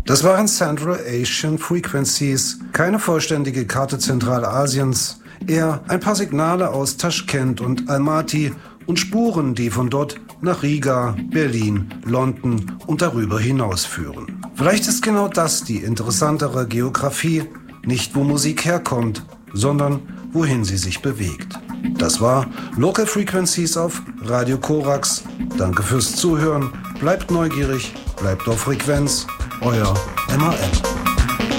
Das waren Central Asian Frequencies, keine vollständige Karte Zentralasiens, eher ein paar Signale aus Taschkent und Almaty und Spuren, die von dort nach Riga, Berlin, London und darüber hinaus führen. Vielleicht ist genau das die interessantere Geografie, nicht wo Musik herkommt, sondern wohin sie sich bewegt. Das war Local Frequencies auf Radio Korax. Danke fürs Zuhören, bleibt neugierig, bleibt auf Frequenz. Euer MAN.